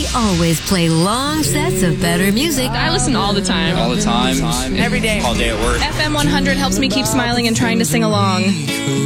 always play long sets of better music. I listen all the time. All the time. Every day. All day at work. FM 100 helps me keep smiling and trying to sing along.